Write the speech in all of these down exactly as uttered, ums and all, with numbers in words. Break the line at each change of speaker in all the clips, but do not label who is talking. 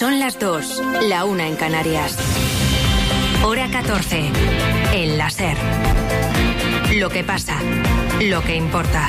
Son las dos, la una en Canarias. Hora catorce. El láser. Lo que pasa, lo que importa.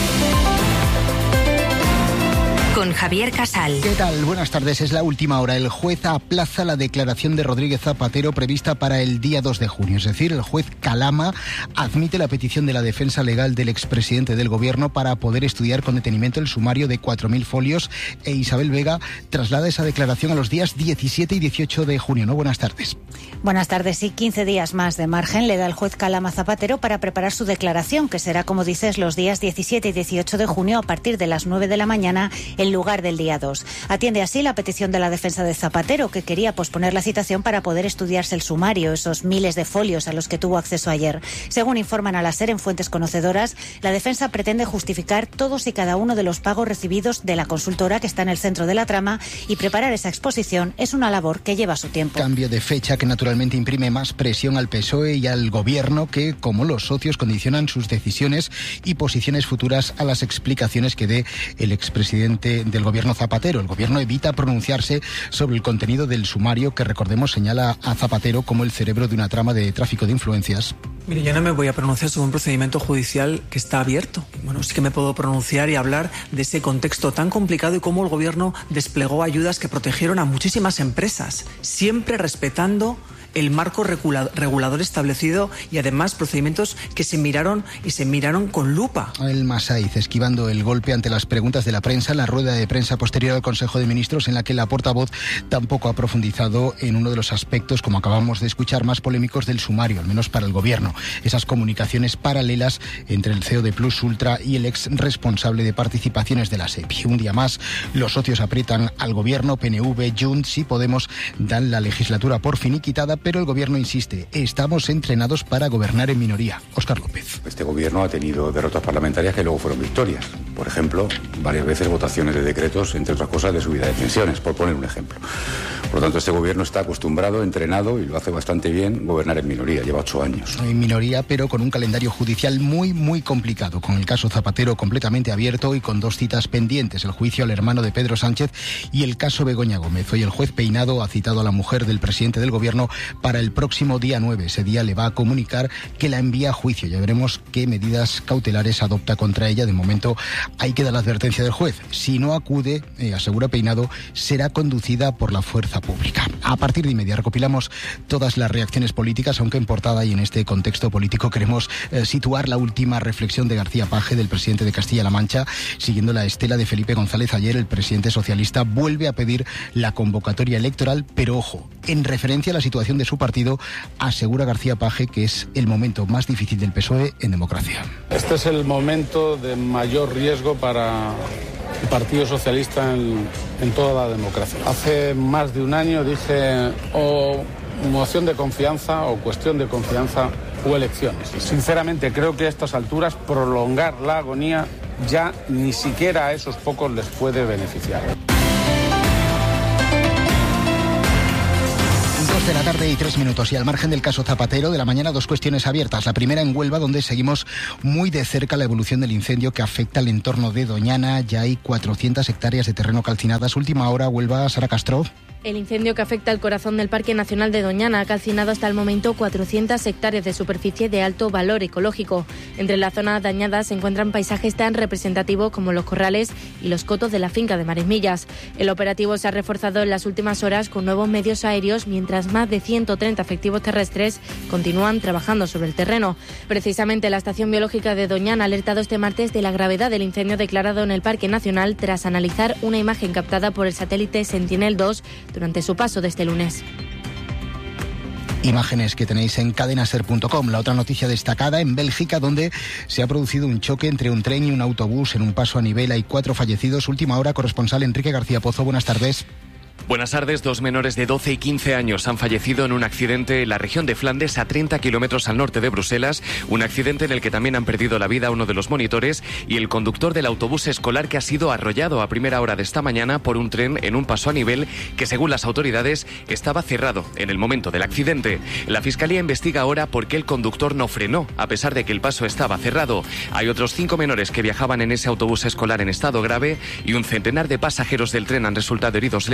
Con Javier Casal.
¿Qué tal? Buenas tardes. Es la última hora. El juez aplaza la declaración de Rodríguez Zapatero prevista para el día dos de junio. Es decir, el juez Calama admite la petición de la defensa legal del expresidente del gobierno para poder estudiar con detenimiento el sumario de cuatro mil folios, e Isabel Vega traslada esa declaración a los días diecisiete y dieciocho de junio. ¿No? Buenas tardes.
Buenas tardes. Sí, quince días más de margen le da el juez Calama Zapatero para preparar su declaración, que será, como dices, los días diecisiete y dieciocho de junio a partir de las nueve de la mañana en lugar del día dos. Atiende así la petición de la defensa de Zapatero, que quería posponer la citación para poder estudiarse el sumario, esos miles de folios a los que tuvo acceso ayer. Según informan a la SER en fuentes conocedoras, la defensa pretende justificar todos y cada uno de los pagos recibidos de la consultora que está en el centro de la trama, y preparar esa exposición es una labor que lleva su tiempo.
Cambio de fecha que naturalmente imprime más presión al P S O E y al gobierno, que, como los socios, condicionan sus decisiones y posiciones futuras a las explicaciones que dé el expresidente del gobierno Zapatero. El gobierno evita pronunciarse sobre el contenido del sumario, que, recordemos, señala a Zapatero como el cerebro de una trama de tráfico de influencias.
Mire, yo no me voy a pronunciar sobre un procedimiento judicial que está abierto. Bueno, sí que me puedo pronunciar y hablar de ese contexto tan complicado y cómo el gobierno desplegó ayudas que protegieron a muchísimas empresas, siempre respetando el marco regulador establecido, y además procedimientos que se miraron y se miraron con lupa.
El Masaiz esquivando el golpe ante las preguntas de la prensa en la rueda de prensa posterior al Consejo de Ministros, en la que la portavoz tampoco ha profundizado en uno de los aspectos, como acabamos de escuchar, más polémicos del sumario, al menos para el gobierno: esas comunicaciones paralelas entre el C E O de Plus Ultra y el ex responsable de participaciones de la SEPI. Un día más, los socios aprietan al gobierno. P N V, Junts y Podemos dan la legislatura por finiquitada, pero el gobierno insiste: estamos entrenados para gobernar en minoría. Óscar López.
Este gobierno ha tenido derrotas parlamentarias que luego fueron victorias. Por ejemplo, varias veces votaciones de decretos, entre otras cosas, de subida de pensiones, por poner un ejemplo. Por lo tanto, este gobierno está acostumbrado, entrenado, y lo hace bastante bien, gobernar en minoría. Lleva ocho años.
En minoría, pero con un calendario judicial muy, muy complicado, con el caso Zapatero completamente abierto y con dos citas pendientes: el juicio al hermano de Pedro Sánchez y el caso Begoña Gómez. Hoy el juez Peinado ha citado a la mujer del presidente del gobierno para el próximo día nueve. Ese día le va a comunicar que la envía a juicio. Ya veremos qué medidas cautelares adopta contra ella. De momento ahí queda la advertencia del juez: si no acude, eh, asegura Peinado, será conducida por la fuerza pública. A partir de inmediato recopilamos todas las reacciones políticas, aunque en portada y en este contexto político queremos eh, situar la última reflexión de García Page, del presidente de Castilla-La Mancha. Siguiendo la estela de Felipe González, ayer el presidente socialista vuelve a pedir la convocatoria electoral, pero ojo, en referencia a la situación de su partido, asegura García Page que es el momento más difícil del P S O E en democracia.
Este es el momento de mayor riesgo para el Partido Socialista en, en toda la democracia. Hace más de un año dije o moción de confianza o cuestión de confianza o elecciones. Sinceramente creo que a estas alturas prolongar la agonía ya ni siquiera a esos pocos les puede beneficiar.
De la tarde y tres minutos. Y al margen del caso Zapatero, de la mañana, dos cuestiones abiertas. La primera en Huelva, donde seguimos muy de cerca la evolución del incendio que afecta al entorno de Doñana. Ya hay cuatrocientas hectáreas de terreno calcinadas. Última hora, Huelva, Sara Castro.
El incendio que afecta al corazón del Parque Nacional de Doñana ha calcinado hasta el momento cuatrocientas hectáreas de superficie de alto valor ecológico. Entre la zona dañada se encuentran paisajes tan representativos como los corrales y los cotos de la finca de Maresmillas. El operativo se ha reforzado en las últimas horas con nuevos medios aéreos, mientras más de ciento treinta efectivos terrestres continúan trabajando sobre el terreno. Precisamente la Estación Biológica de Doñana ha alertado este martes de la gravedad del incendio declarado en el Parque Nacional tras analizar una imagen captada por el satélite Sentinel dos durante su paso de este lunes.
Imágenes que tenéis en cadenaser punto com. La otra noticia destacada en Bélgica, donde se ha producido un choque entre un tren y un autobús en un paso a nivel. Hay cuatro fallecidos. Última hora, corresponsal Enrique García Pozo. Buenas tardes.
Buenas tardes. Dos menores de doce y quince años han fallecido en un accidente en la región de Flandes, a treinta kilómetros al norte de Bruselas. Un accidente en el que también han perdido la vida uno de los monitores y el conductor del autobús escolar, que ha sido arrollado a primera hora de esta mañana por un tren en un paso a nivel que, según las autoridades, estaba cerrado en el momento del accidente. La Fiscalía investiga ahora por qué el conductor no frenó, a pesar de que el paso estaba cerrado. Hay otros cinco menores que viajaban en ese autobús escolar en estado grave y un centenar de pasajeros del tren han resultado heridos leves.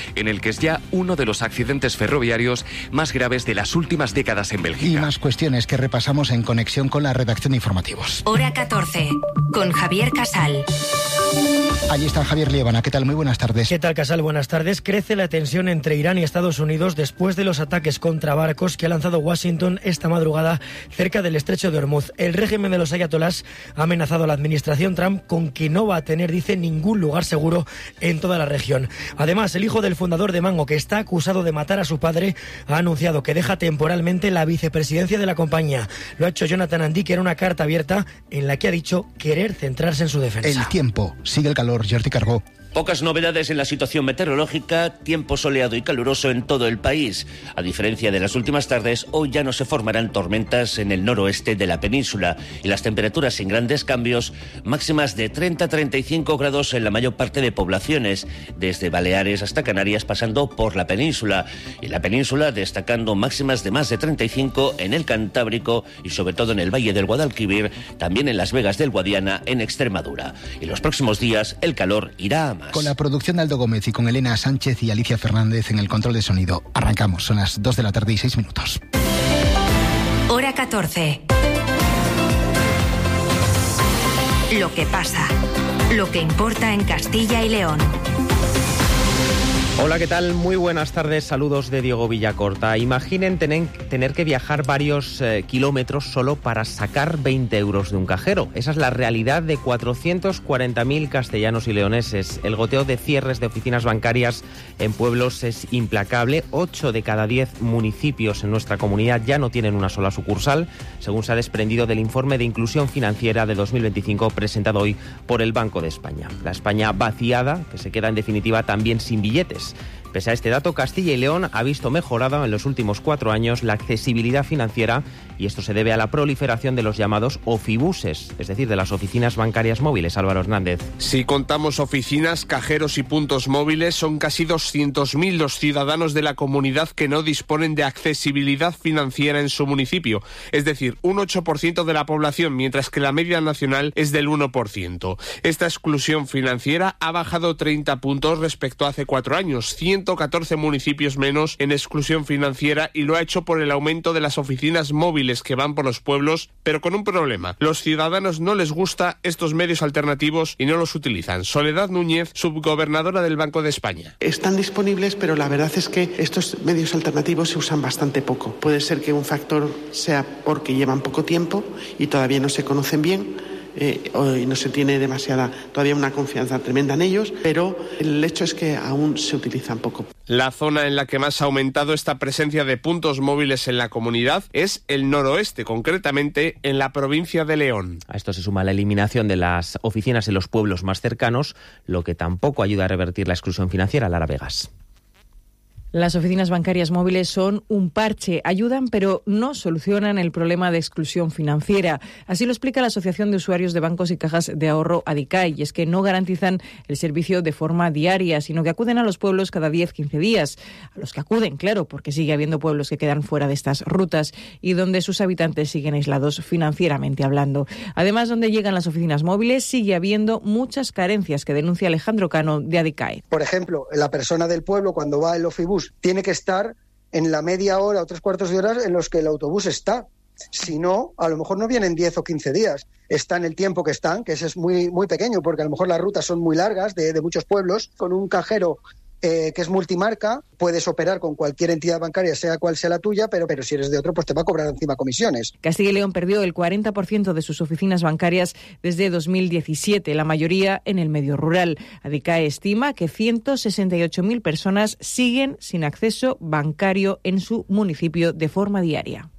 en el que es ya uno de los accidentes ferroviarios más graves de las últimas décadas en Bélgica.
Y más cuestiones que repasamos en conexión con la redacción de informativos.
Hora catorce, con Javier Casal.
Allí está Javier Liébana. ¿Qué tal? Muy buenas tardes.
¿Qué tal, Casal? Buenas tardes. Crece la tensión entre Irán y Estados Unidos después de los ataques contra barcos que ha lanzado Washington esta madrugada cerca del estrecho de Hormuz. El régimen de los ayatolás ha amenazado a la administración Trump con que no va a tener, dice, ningún lugar seguro en toda la región. Además, el hijo del fundador de Mango, que está acusado de matar a su padre, ha anunciado que deja temporalmente la vicepresidencia de la compañía. Lo ha hecho Jonathan Andy, que era una carta abierta en la que ha dicho querer centrarse en su defensa.
El tiempo. Sigue el calor. Jordi Carbó.
Pocas novedades en la situación meteorológica, tiempo soleado y caluroso en todo el país. A diferencia de las últimas tardes, hoy ya no se formarán tormentas en el noroeste de la península y las temperaturas sin grandes cambios, máximas de treinta a treinta y cinco grados en la mayor parte de poblaciones, desde Baleares hasta Canarias pasando por la península. Y la península destacando máximas de más de treinta y cinco en el Cantábrico y sobre todo en el Valle del Guadalquivir, también en Las Vegas del Guadiana en Extremadura. Y los próximos días el calor irá a más.
Con la producción de Aldo Gómez y con Elena Sánchez y Alicia Fernández en el control de sonido. Arrancamos, son las dos de la tarde y seis minutos.
Hora catorce. Lo que pasa, lo que importa en Castilla y León.
Hola, ¿qué tal? Muy buenas tardes, saludos de Diego Villacorta. Imaginen tener, tener que viajar varios eh, kilómetros solo para sacar veinte euros de un cajero. Esa es la realidad de cuatrocientos cuarenta mil castellanos y leoneses. El goteo de cierres de oficinas bancarias en pueblos es implacable. ocho de cada diez municipios en nuestra comunidad ya no tienen una sola sucursal, según se ha desprendido del informe de inclusión financiera de dos mil veinticinco presentado hoy por el Banco de España. La España vaciada, que se queda en definitiva también sin billetes. Pese a este dato, Castilla y León ha visto mejorada en los últimos cuatro años la accesibilidad financiera, y esto se debe a la proliferación de los llamados ofibuses, es decir, de las oficinas bancarias móviles. Álvaro Hernández.
Si contamos oficinas, cajeros y puntos móviles, son casi doscientos mil los ciudadanos de la comunidad que no disponen de accesibilidad financiera en su municipio, es decir, un ocho por ciento de la población, mientras que la media nacional es del uno por ciento. Esta exclusión financiera ha bajado treinta puntos respecto a hace cuatro años, ciento catorce municipios menos en exclusión financiera, y lo ha hecho por el aumento de las oficinas móviles que van por los pueblos, pero con un problema. Los ciudadanos no les gusta estos medios alternativos y no los utilizan. Soledad Núñez, subgobernadora del Banco de España.
Están disponibles, pero la verdad es que estos medios alternativos se usan bastante poco. Puede ser que un factor sea porque llevan poco tiempo y todavía no se conocen bien. Eh, y no se tiene demasiada, todavía una confianza tremenda en ellos, pero el hecho es que aún se utilizan poco.
La zona en la que más ha aumentado esta presencia de puntos móviles en la comunidad es el noroeste, concretamente en la provincia de León.
A esto se suma la eliminación de las oficinas en los pueblos más cercanos, lo que tampoco ayuda a revertir la exclusión financiera. Lara Vegas.
Las oficinas bancarias móviles son un parche, ayudan pero no solucionan el problema de exclusión financiera. Así lo explica la Asociación de Usuarios de Bancos y Cajas de Ahorro ADICAI, y es que no garantizan el servicio de forma diaria, sino que acuden a los pueblos cada diez a quince días. A los que acuden, claro, porque sigue habiendo pueblos que quedan fuera de estas rutas y donde sus habitantes siguen aislados financieramente hablando. Además, donde llegan las oficinas móviles sigue habiendo muchas carencias que denuncia Alejandro Cano de ADICAI.
Por ejemplo, la persona del pueblo cuando va al ofibús tiene que estar en la media hora o tres cuartos de hora en los que el autobús está. Si no, a lo mejor no vienen diez o quince días. Está en el tiempo que están, que ese es muy, muy pequeño, porque a lo mejor las rutas son muy largas de, de muchos pueblos. Con un cajero eh, que es multimarca, puedes operar con cualquier entidad bancaria, sea cual sea la tuya, pero, pero si eres de otro, pues te va a cobrar encima comisiones.
Castilla y León perdió el cuarenta por ciento de sus oficinas bancarias desde dos mil diecisiete, la mayoría en el medio rural. ADICAE estima que ciento sesenta y ocho mil personas siguen sin acceso bancario en su municipio de forma diaria.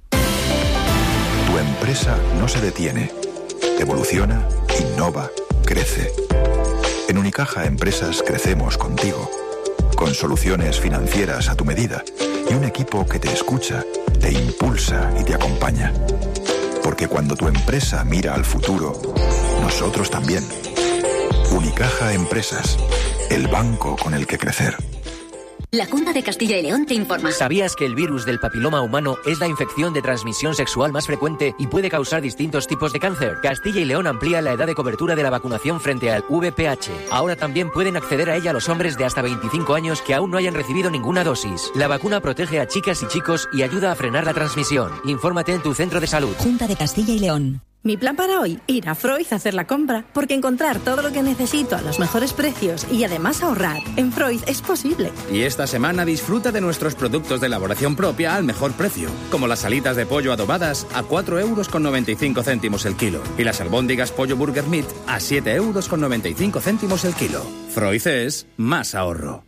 Tu empresa no se detiene, evoluciona, innova, crece. En Unicaja Empresas crecemos contigo, con soluciones financieras a tu medida y un equipo que te escucha, te impulsa y te acompaña. Porque cuando tu empresa mira al futuro, nosotros también. Unicaja Empresas, el banco con el que crecer.
La Junta de Castilla y León te informa.
¿Sabías que el virus del papiloma humano es la infección de transmisión sexual más frecuente y puede causar distintos tipos de cáncer? Castilla y León amplía la edad de cobertura de la vacunación frente al V P H. Ahora también pueden acceder a ella los hombres de hasta veinticinco años que aún no hayan recibido ninguna dosis. La vacuna protege a chicas y chicos y ayuda a frenar la transmisión. Infórmate en tu centro de salud.
Junta de Castilla y León.
Mi plan para hoy, ir a Freud a hacer la compra, porque encontrar todo lo que necesito a los mejores precios y además ahorrar en Freud es posible.
Y esta semana disfruta de nuestros productos de elaboración propia al mejor precio, como las alitas de pollo adobadas a cuatro euros con noventa y cinco céntimos el kilo y las albóndigas pollo burger meat a siete euros con noventa y cinco céntimos el kilo. Freud es más ahorro.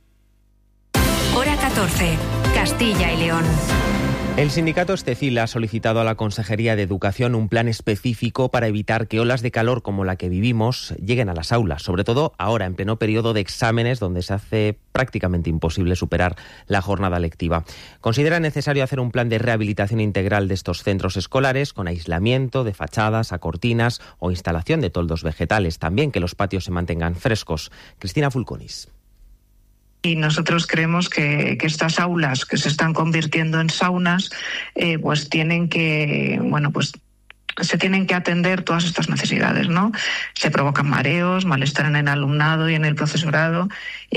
Hora catorce, Castilla y León.
El sindicato Estecil ha solicitado a la Consejería de Educación un plan específico para evitar que olas de calor como la que vivimos lleguen a las aulas, sobre todo ahora en pleno periodo de exámenes donde se hace prácticamente imposible superar la jornada lectiva. Considera necesario hacer un plan de rehabilitación integral de estos centros escolares con aislamiento de fachadas a cortinas o instalación de toldos vegetales, también que los patios se mantengan frescos. Cristina Fulconis.
Y nosotros creemos que, que estas aulas que se están convirtiendo en saunas, eh, pues tienen que, bueno, pues se tienen que atender todas estas necesidades, ¿no? Se provocan mareos, malestar en el alumnado y en el profesorado.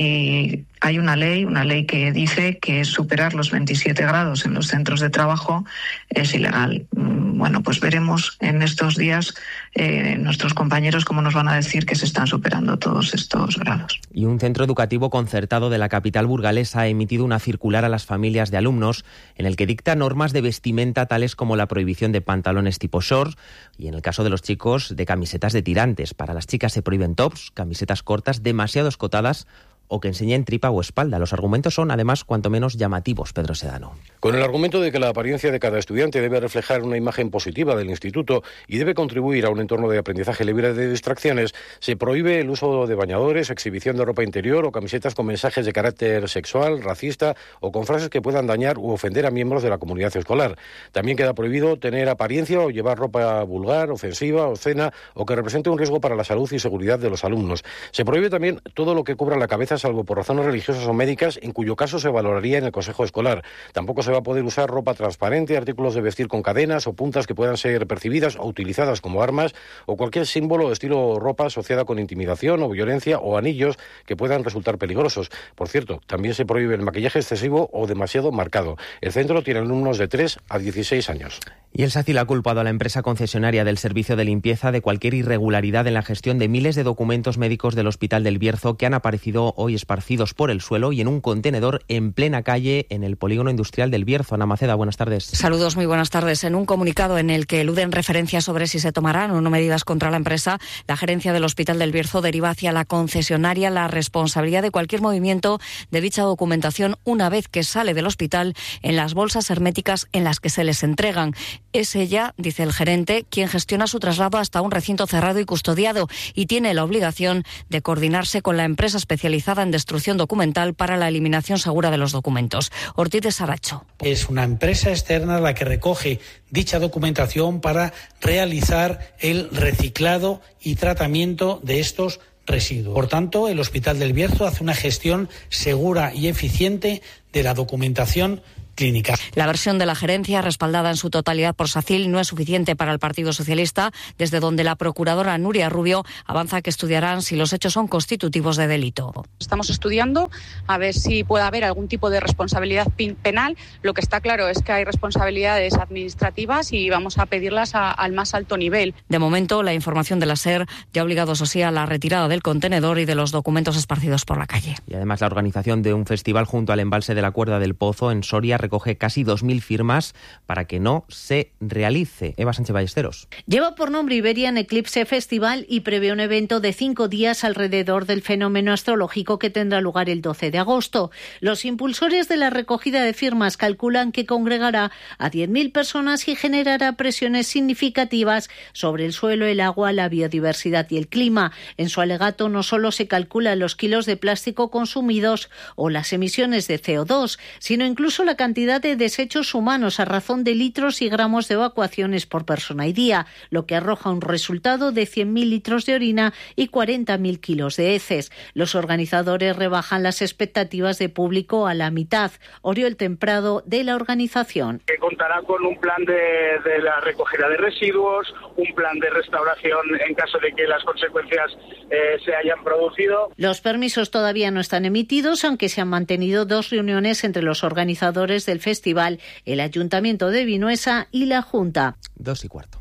Y hay una ley, una ley que dice que superar los veintisiete grados en los centros de trabajo es ilegal. Bueno, pues veremos en estos días eh, nuestros compañeros cómo nos van a decir que se están superando todos estos grados.
Y un centro educativo concertado de la capital burgalesa ha emitido una circular a las familias de alumnos en el que dicta normas de vestimenta tales como la prohibición de pantalones tipo short y, en el caso de los chicos, de camisetas de tirantes. Para las chicas se prohíben tops, camisetas cortas demasiado escotadas o que enseñen tripa o espalda. Los argumentos son, además, cuanto menos llamativos, Pedro Sedano.
Con el argumento de que la apariencia de cada estudiante debe reflejar una imagen positiva del instituto y debe contribuir a un entorno de aprendizaje libre de distracciones, se prohíbe el uso de bañadores, exhibición de ropa interior o camisetas con mensajes de carácter sexual, racista o con frases que puedan dañar u ofender a miembros de la comunidad escolar. También queda prohibido tener apariencia o llevar ropa vulgar, ofensiva, obscena o que represente un riesgo para la salud y seguridad de los alumnos. Se prohíbe también todo lo que cubra la cabeza salvo por razones religiosas o médicas, en cuyo caso se valoraría en el consejo escolar. Tampoco se va a poder usar ropa transparente, artículos de vestir con cadenas o puntas que puedan ser percibidas o utilizadas como armas, o cualquier símbolo o estilo ropa asociada con intimidación o violencia, o anillos que puedan resultar peligrosos. Por cierto, también se prohíbe el maquillaje excesivo o demasiado marcado. El centro tiene alumnos de tres a dieciséis años.
Y el SACIL ha culpado a la empresa concesionaria del servicio de limpieza de cualquier irregularidad en la gestión de miles de documentos médicos del Hospital del Bierzo que han aparecido hoy esparcidos por el suelo y en un contenedor en plena calle en el polígono industrial del Bierzo. Ana Maceda, buenas tardes.
Saludos, muy buenas tardes. En un comunicado en el que eluden referencias sobre si se tomarán o no medidas contra la empresa, la gerencia del Hospital del Bierzo deriva hacia la concesionaria la responsabilidad de cualquier movimiento de dicha documentación una vez que sale del hospital en las bolsas herméticas en las que se les entregan. Es ella, dice el gerente, quien gestiona su traslado hasta un recinto cerrado y custodiado y tiene la obligación de coordinarse con la empresa especializada en destrucción documental para la eliminación segura de los documentos. Ortiz de Saracho.
Es una empresa externa la que recoge dicha documentación para realizar el reciclado y tratamiento de estos residuos. Por tanto, el Hospital del Bierzo hace una gestión segura y eficiente de la documentación clínica.
La versión de la gerencia, respaldada en su totalidad por SACIL, no es suficiente para el Partido Socialista, desde donde la procuradora Nuria Rubio avanza que estudiarán si los hechos son constitutivos de delito.
Estamos estudiando a ver si puede haber algún tipo de responsabilidad penal. Lo que está claro es que hay responsabilidades administrativas y vamos a pedirlas a, al más alto nivel.
De momento, la información de la SER ya ha obligado, eso sí, a la retirada del contenedor y de los documentos esparcidos por la calle.
Y además la organización de un festival junto al embalse de la Cuerda del Pozo en Soria recoge casi dos mil firmas para que no se realice. Eva Sánchez Ballesteros.
Lleva por nombre Iberian Eclipse Festival y prevé un evento de cinco días alrededor del fenómeno astrológico que tendrá lugar el doce de agosto. Los impulsores de la recogida de firmas calculan que congregará a diez mil personas y generará presiones significativas sobre el suelo, el agua, la biodiversidad y el clima. En su alegato no solo se calculan los kilos de plástico consumidos o las emisiones de C O dos, sino incluso la cantidad cantidad de desechos humanos a razón de litros y gramos de evacuaciones por persona y día, lo que arroja un resultado de cien mil litros de orina y cuarenta mil kilos de heces. Los organizadores rebajan las expectativas de público a la mitad. Oriol Temprado, de la organización.
Que contará con un plan de, de la recogida de residuos, un plan de restauración en caso de que las consecuencias eh, se hayan producido.
Los permisos todavía no están emitidos, aunque se han mantenido dos reuniones entre los organizadores del festival, el Ayuntamiento de Vinuesa y la Junta.
Dos y cuarto.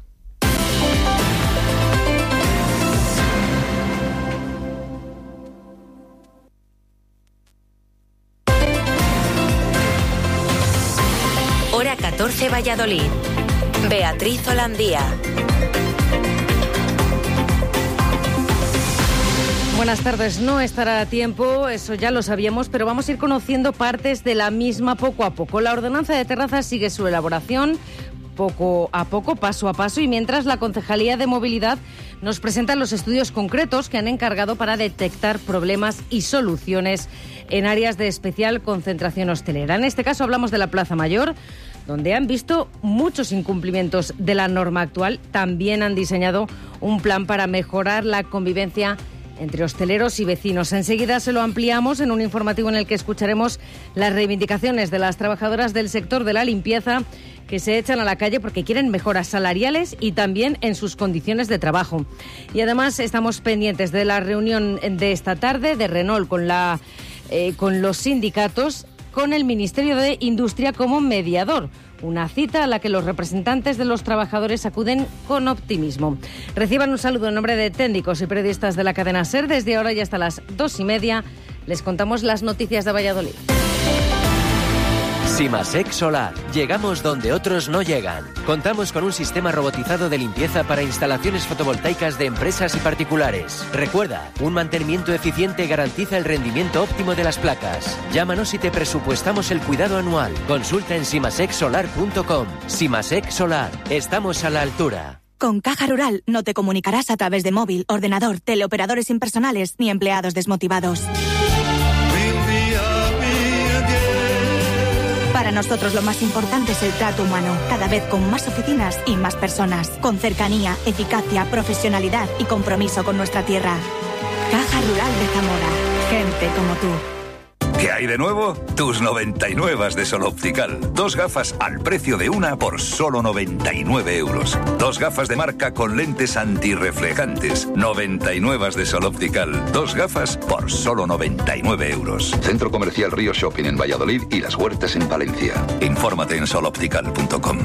Hora catorce, Valladolid. Beatriz Holandía.
Buenas tardes. No estará a tiempo, eso ya lo sabíamos, pero vamos a ir conociendo partes de la misma poco a poco. La ordenanza de terrazas sigue su elaboración poco a poco, paso a paso, y mientras la Concejalía de Movilidad nos presenta los estudios concretos que han encargado para detectar problemas y soluciones en áreas de especial concentración hostelera. En este caso hablamos de la Plaza Mayor, donde han visto muchos incumplimientos de la norma actual. También han diseñado un plan para mejorar la convivencia entre hosteleros y vecinos. Enseguida se lo ampliamos en un informativo en el que escucharemos las reivindicaciones de las trabajadoras del sector de la limpieza que se echan a la calle porque quieren mejoras salariales y también en sus condiciones de trabajo. Y además estamos pendientes de la reunión de esta tarde de Renault con, la, eh, con los sindicatos, con el Ministerio de Industria como mediador. Una cita a la que los representantes de los trabajadores acuden con optimismo. Reciban un saludo en nombre de técnicos y periodistas de la cadena SER. Desde ahora y hasta las dos y media les contamos las noticias de Valladolid.
Simasec Solar. Llegamos donde otros no llegan. Contamos con un sistema robotizado de limpieza para instalaciones fotovoltaicas de empresas y particulares. Recuerda, un mantenimiento eficiente garantiza el rendimiento óptimo de las placas. Llámanos y te presupuestamos el cuidado anual. Consulta en simasec solar punto com. Simasec Solar. Estamos a la altura.
Con Caja Rural no te comunicarás a través de móvil, ordenador, teleoperadores impersonales ni empleados desmotivados. Para nosotros lo más importante es el trato humano, cada vez con más oficinas y más personas, con cercanía, eficacia, profesionalidad y compromiso con nuestra tierra. Caja Rural de Zamora, gente como tú.
¿Qué hay de nuevo? Tus noventa y nueve de Sol Optical. Dos gafas al precio de una por solo noventa y nueve euros. Dos gafas de marca con lentes antirreflejantes. noventa y nueve de Sol Optical. Dos gafas por solo noventa y nueve euros. Centro Comercial Río Shopping en Valladolid y Las Huertas en Palencia. Infórmate en sol optical punto com.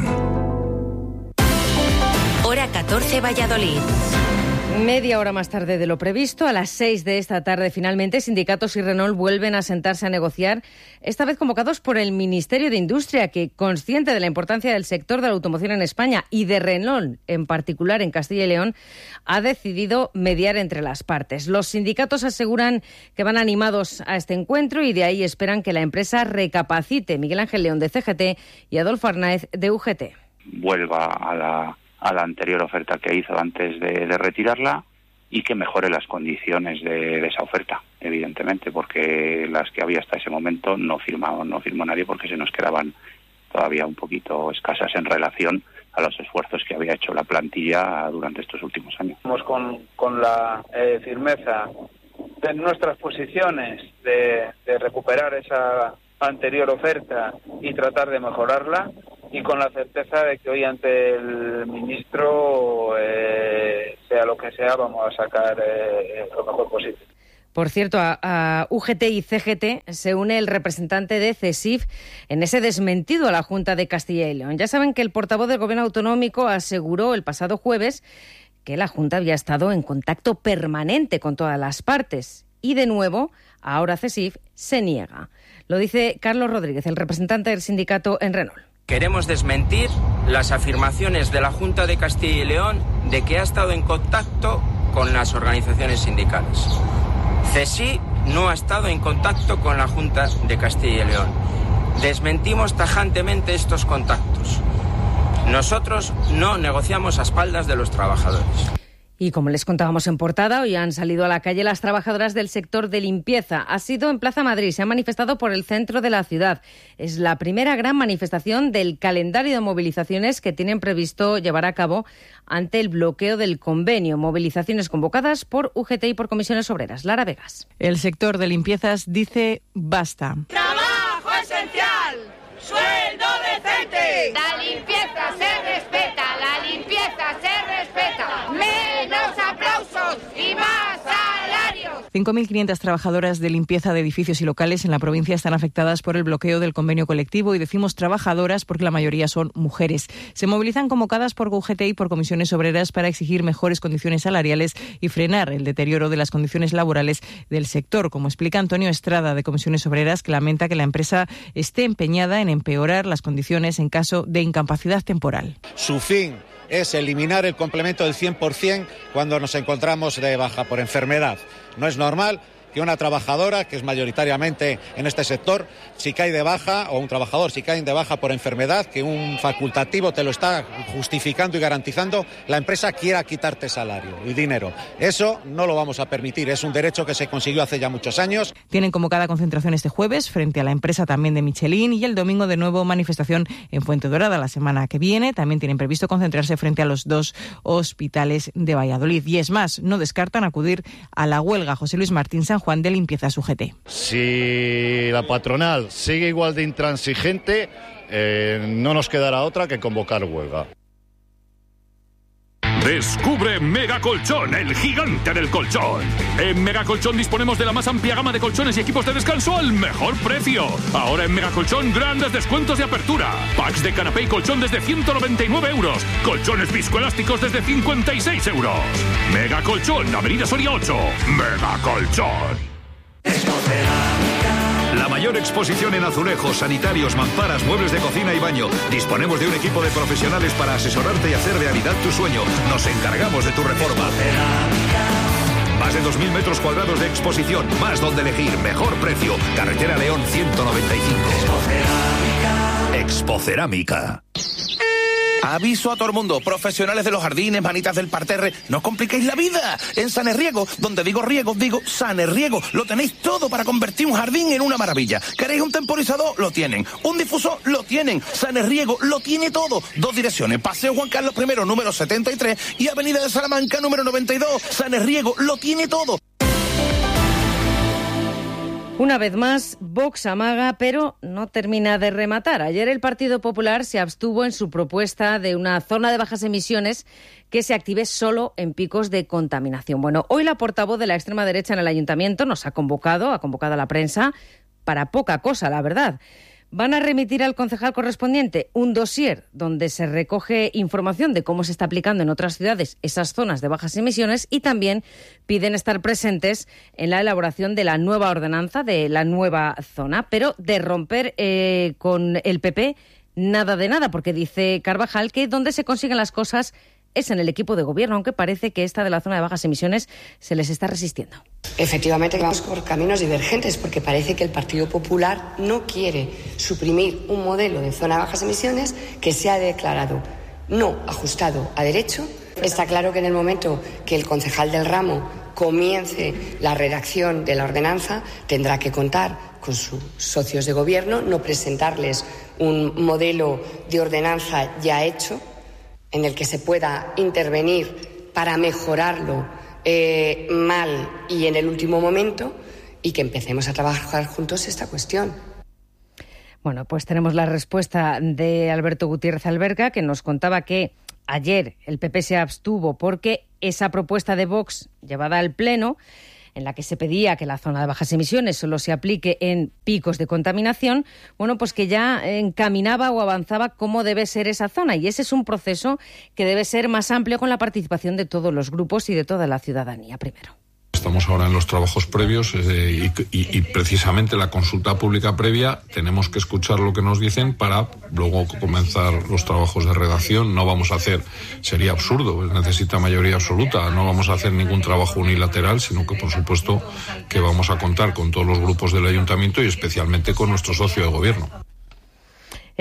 Hora catorce, Valladolid.
Media hora más tarde de lo previsto, a las seis de esta tarde, finalmente, sindicatos y Renault vuelven a sentarse a negociar, esta vez convocados por el Ministerio de Industria, que, consciente de la importancia del sector de la automoción en España y de Renault, en particular en Castilla y León, ha decidido mediar entre las partes. Los sindicatos aseguran que van animados a este encuentro y de ahí esperan que la empresa recapacite. Miguel Ángel León, de C G T, y Adolfo Arnáez, de U G T.
Vuelva a la... a la anterior oferta que hizo antes de, de retirarla y que mejore las condiciones de, de esa oferta, evidentemente, porque las que había hasta ese momento no firmaba, no firmó nadie porque se nos quedaban todavía un poquito escasas en relación a los esfuerzos que había hecho la plantilla durante estos últimos años.
Estamos con, con la eh, firmeza de nuestras posiciones de, de recuperar esa anterior oferta y tratar de mejorarla, y con la certeza de que hoy ante el ministro, eh, sea lo que sea, vamos a sacar eh, lo mejor posible.
Por cierto, a, a U G T y C G T se une el representante de CESIF en ese desmentido a la Junta de Castilla y León. Ya saben que el portavoz del Gobierno autonómico aseguró el pasado jueves que la Junta había estado en contacto permanente con todas las partes. Y de nuevo, ahora CESIF se niega. Lo dice Carlos Rodríguez, el representante del sindicato en Renault.
Queremos desmentir las afirmaciones de la Junta de Castilla y León de que ha estado en contacto con las organizaciones sindicales. CESIF no ha estado en contacto con la Junta de Castilla y León. Desmentimos tajantemente estos contactos. Nosotros no negociamos a espaldas de los trabajadores.
Y como les contábamos en portada, hoy han salido a la calle las trabajadoras del sector de limpieza. Ha sido en Plaza Madrid, se han manifestado por el centro de la ciudad. Es la primera gran manifestación del calendario de movilizaciones que tienen previsto llevar a cabo ante el bloqueo del convenio. Movilizaciones convocadas por U G T y por comisiones obreras. Lara Vegas.
El sector de limpiezas dice basta.
¡Trabajo esencial! ¡Sueldo decente! La limpieza se respeta, la limpieza se respeta. ¡Menos aplausos y más salarios!
cinco mil quinientas trabajadoras de limpieza de edificios y locales en la provincia están afectadas por el bloqueo del convenio colectivo, y decimos trabajadoras porque la mayoría son mujeres. Se movilizan convocadas por U G T y por comisiones obreras para exigir mejores condiciones salariales y frenar el deterioro de las condiciones laborales del sector, como explica Antonio Estrada de Comisiones Obreras, que lamenta que la empresa esté empeñada en empeorar las condiciones en caso de incapacidad temporal.
Su fin es eliminar el complemento del cien por ciento cuando nos encontramos de baja por enfermedad. No es normal que una trabajadora, que es mayoritariamente en este sector, si cae de baja, o un trabajador, si cae de baja por enfermedad, que un facultativo te lo está justificando y garantizando, la empresa quiera quitarte salario y dinero. Eso no lo vamos a permitir, es un derecho que se consiguió hace ya muchos años.
Tienen convocada concentración este jueves frente a la empresa también de Michelin, y el domingo de nuevo manifestación en Fuentedobrada. La semana que viene también tienen previsto concentrarse frente a los dos hospitales de Valladolid. Y es más, no descartan acudir a la huelga. José Luis Martín San Juan de Limpiezas U G T.
Si la patronal sigue igual de intransigente, eh, no nos quedará otra que convocar huelga.
Descubre Mega Colchón, el gigante del colchón. En Mega Colchón disponemos de la más amplia gama de colchones y equipos de descanso al mejor precio. Ahora en Mega Colchón, grandes descuentos de apertura. Packs de canapé y colchón desde ciento noventa y nueve euros. Colchones viscoelásticos desde cincuenta y seis euros. Mega Colchón, Avenida Soria ocho. Mega Colchón.
La mayor exposición en azulejos, sanitarios, mamparas, muebles de cocina y baño. Disponemos de un equipo de profesionales para asesorarte y hacer realidad tu sueño. Nos encargamos de tu reforma. Más de dos mil metros cuadrados de exposición, más donde elegir, mejor precio. Carretera León ciento noventa y cinco. Expocerámica.
Aviso a todo el mundo, profesionales de los jardines, manitas del parterre, no os compliquéis la vida. En Sanerriego, donde digo riego, digo Sanerriego, lo tenéis todo para convertir un jardín en una maravilla. ¿Queréis un temporizador? Lo tienen. ¿Un difusor? Lo tienen. Sanerriego lo tiene todo. Dos direcciones, Paseo Juan Carlos primero, número setenta y tres, y Avenida de Salamanca, número noventa y dos. Sanerriego lo tiene todo.
Una vez más, Vox amaga, pero no termina de rematar. Ayer el Partido Popular se abstuvo en su propuesta de una zona de bajas emisiones que se active solo en picos de contaminación. Bueno, hoy la portavoz de la extrema derecha en el Ayuntamiento nos ha convocado, ha convocado a la prensa, para poca cosa, la verdad. Van a remitir al concejal correspondiente un dossier donde se recoge información de cómo se está aplicando en otras ciudades esas zonas de bajas emisiones, y también piden estar presentes en la elaboración de la nueva ordenanza de la nueva zona. Pero de romper eh, con el P P, nada de nada, porque dice Carvajal que donde se consiguen las cosas es en el equipo de gobierno, aunque parece que esta de la zona de bajas emisiones se les está resistiendo.
Efectivamente, vamos por caminos divergentes, porque parece que el Partido Popular no quiere suprimir un modelo de zona de bajas emisiones que se ha declarado no ajustado a derecho. Está claro que en el momento que el concejal del ramo comience la redacción de la ordenanza, tendrá que contar con sus socios de gobierno, no presentarles un modelo de ordenanza ya hecho, en el que se pueda intervenir para mejorarlo eh, mal y en el último momento, y que empecemos a trabajar juntos esta cuestión.
Bueno, pues tenemos la respuesta de Alberto Gutiérrez Alberca, que nos contaba que ayer el P P se abstuvo porque esa propuesta de Vox llevada al Pleno, en la que se pedía que la zona de bajas emisiones solo se aplique en picos de contaminación, bueno, pues que ya encaminaba o avanzaba cómo debe ser esa zona. Y ese es un proceso que debe ser más amplio, con la participación de todos los grupos y de toda la ciudadanía primero.
Estamos ahora en los trabajos previos eh, y, y, y precisamente la consulta pública previa tenemos que escuchar lo que nos dicen para luego comenzar los trabajos de redacción. No vamos a hacer, sería absurdo, necesita mayoría absoluta, no vamos a hacer ningún trabajo unilateral, sino que por supuesto que vamos a contar con todos los grupos del ayuntamiento y especialmente con nuestro socio de gobierno.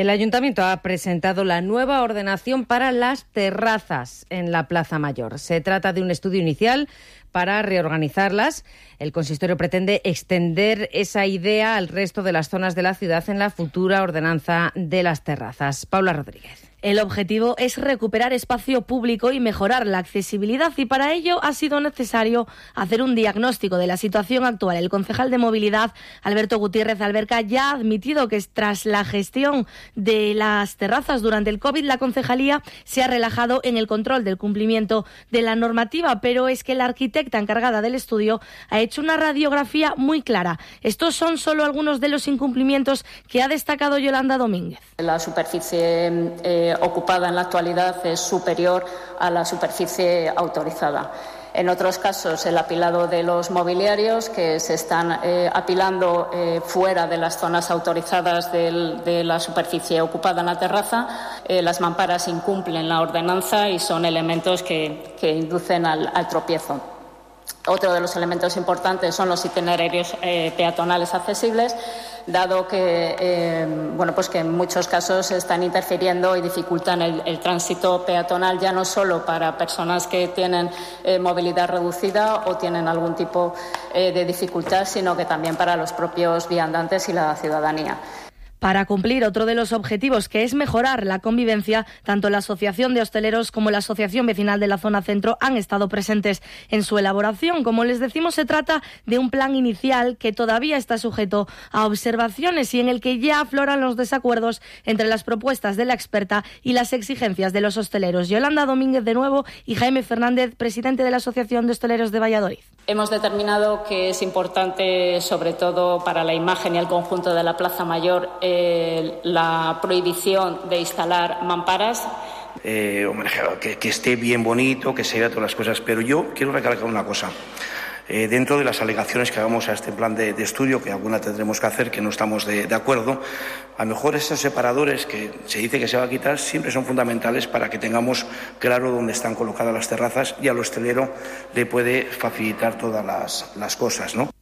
El Ayuntamiento ha presentado la nueva ordenación para las terrazas en la Plaza Mayor. Se trata de un estudio inicial para reorganizarlas. El consistorio pretende extender esa idea al resto de las zonas de la ciudad en la futura ordenanza de las terrazas. Paula Rodríguez.
El objetivo es recuperar espacio público y mejorar la accesibilidad, y para ello ha sido necesario hacer un diagnóstico de la situación actual. El concejal de Movilidad, Alberto Gutiérrez Alberca, ya ha admitido que tras la gestión de las terrazas durante el COVID, la concejalía se ha relajado en el control del cumplimiento de la normativa, pero es que la arquitecta encargada del estudio ha hecho una radiografía muy clara. Estos son solo algunos de los incumplimientos que ha destacado Yolanda Domínguez.
La superficie eh, ocupada en la actualidad es superior a la superficie autorizada. En otros casos, el apilado de los mobiliarios que se están eh, apilando eh, fuera de las zonas autorizadas del, de la superficie ocupada en la terraza. Eh, las mamparas incumplen la ordenanza y son elementos que, que inducen al, al tropiezo. Otro de los elementos importantes son los itinerarios eh, peatonales accesibles, dado que, eh, bueno, pues que en muchos casos están interfiriendo y dificultan el, el tránsito peatonal, ya no solo para personas que tienen eh, movilidad reducida o tienen algún tipo eh, de dificultad, sino que también para los propios viandantes y la ciudadanía.
Para cumplir otro de los objetivos, que es mejorar la convivencia, tanto la Asociación de Hosteleros como la Asociación Vecinal de la Zona Centro han estado presentes en su elaboración. Como les decimos, se trata de un plan inicial que todavía está sujeto a observaciones y en el que ya afloran los desacuerdos entre las propuestas de la experta y las exigencias de los hosteleros. Yolanda Domínguez de nuevo y Jaime Fernández, presidente de la Asociación de Hosteleros de Valladolid.
Hemos determinado que es importante, sobre todo para la imagen y el conjunto de la Plaza Mayor, eh, la prohibición de instalar mamparas.
Eh, hombre, que, que esté bien bonito, que se vea todas las cosas, pero yo quiero recalcar una cosa. Eh, dentro de las alegaciones que hagamos a este plan de, de estudio, que alguna tendremos que hacer, que no estamos de, de acuerdo, a lo mejor esos separadores que se dice que se va a quitar siempre son fundamentales para que tengamos claro dónde están colocadas las terrazas y al hostelero le puede facilitar todas las, las cosas, ¿no?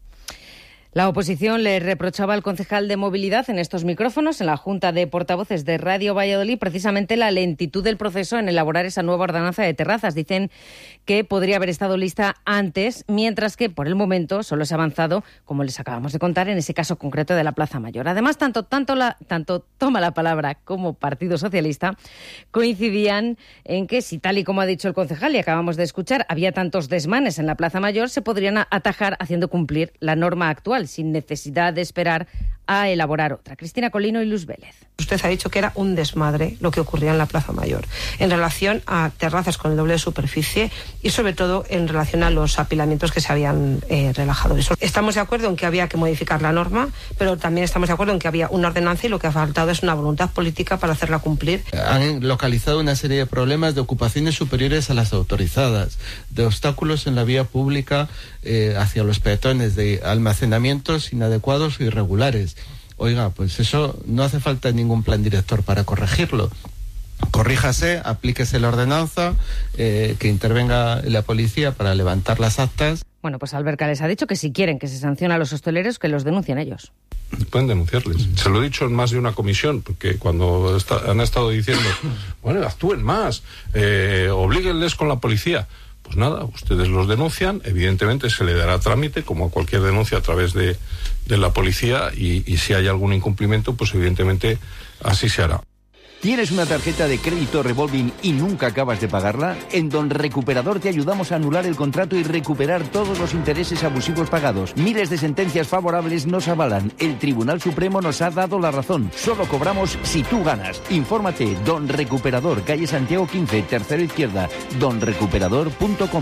La oposición le reprochaba al concejal de Movilidad en estos micrófonos, en la Junta de Portavoces de Radio Valladolid, precisamente la lentitud del proceso en elaborar esa nueva ordenanza de terrazas. Dicen que podría haber estado lista antes, mientras que por el momento solo se ha avanzado, como les acabamos de contar, en ese caso concreto de la Plaza Mayor. Además, tanto, tanto, la, tanto Toma la Palabra como Partido Socialista coincidían en que si, tal y como ha dicho el concejal y acabamos de escuchar, había tantos desmanes en la Plaza Mayor, se podrían atajar haciendo cumplir la norma actual, sin necesidad de esperar a elaborar otra. Cristina Colino y Luz Vélez.
Usted ha dicho que era un desmadre lo que ocurría en la Plaza Mayor en relación a terrazas con el doble de superficie y sobre todo en relación a los apilamientos que se habían eh, relajado. Eso. Estamos de acuerdo en que había que modificar la norma, pero también estamos de acuerdo en que había una ordenanza y lo que ha faltado es una voluntad política para hacerla cumplir.
Han localizado una serie de problemas de ocupaciones superiores a las autorizadas, de obstáculos en la vía pública eh, hacia los peatones, de almacenamientos inadecuados o irregulares. Oiga, pues eso no hace falta ningún plan director para corregirlo. Corríjase, aplíquese la ordenanza, eh, que intervenga la policía para levantar las actas.
Bueno, pues Alberca les ha dicho que si quieren que se sancione a los hosteleros, que los denuncien ellos.
Pueden denunciarles. Se lo he dicho en más de una comisión, porque cuando está, han estado diciendo, bueno, actúen más, eh, oblíguenles con la policía. Pues nada, ustedes los denuncian, evidentemente se le dará trámite, como a cualquier denuncia a través de, de la policía, y, y si hay algún incumplimiento, pues evidentemente así se hará.
¿Tienes una tarjeta de crédito revolving y nunca acabas de pagarla? En Don Recuperador te ayudamos a anular el contrato y recuperar todos los intereses abusivos pagados. Miles de sentencias favorables nos avalan. El Tribunal Supremo nos ha dado la razón. Solo cobramos si tú ganas. Infórmate. Don Recuperador, calle Santiago quince, tercero izquierda. don recuperador punto com.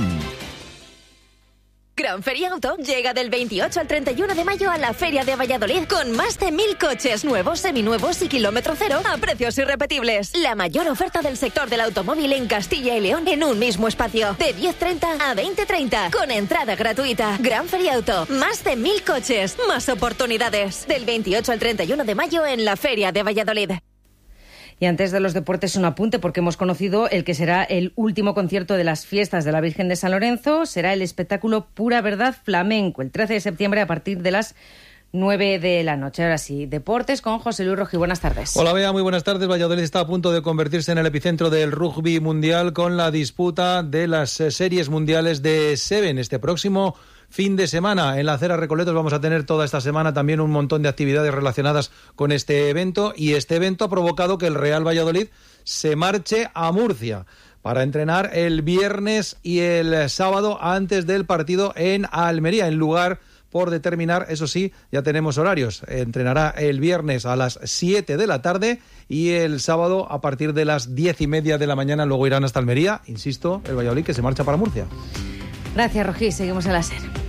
Gran Feria Auto llega del veintiocho al treinta y uno de mayo a la Feria de Valladolid con más de mil coches nuevos, seminuevos y kilómetro cero a precios irrepetibles. La mayor oferta del sector del automóvil en Castilla y León en un mismo espacio. De diez treinta a veinte treinta con entrada gratuita. Gran Feria Auto. Más de mil coches. Más oportunidades. Del veintiocho al treinta y uno de mayo en la Feria de Valladolid.
Y antes de los deportes, un apunte, porque hemos conocido el que será el último concierto de las fiestas de la Virgen de San Lorenzo. Será el espectáculo Pura Verdad Flamenco, el trece de septiembre a partir de las nueve de la noche. Ahora sí, deportes con José Luis Rojí. Buenas tardes.
Hola, Bea, muy buenas tardes. Valladolid está a punto de convertirse en el epicentro del rugby mundial con la disputa de las series mundiales de Seven este próximo fin de semana. En la Acera Recoletos vamos a tener toda esta semana también un montón de actividades relacionadas con este evento, y este evento ha provocado que el Real Valladolid se marche a Murcia para entrenar el viernes y el sábado antes del partido en Almería, en lugar por determinar. Eso sí, ya tenemos horarios. Entrenará el viernes a las siete de la tarde y el sábado a partir de las diez y media de la mañana. Luego irán hasta Almería. Insisto, el Valladolid que se marcha para Murcia.
Gracias, Rojí. Seguimos en la SER.